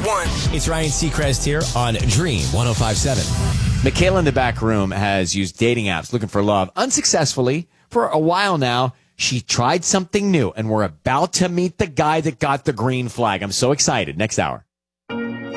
one. It's Ryan Seacrest here on Dream 105.7. Michaela in the back room has used dating apps looking for love unsuccessfully for a while now. She tried something new, and we're about to meet the guy that got the green flag. I'm so excited. Next hour.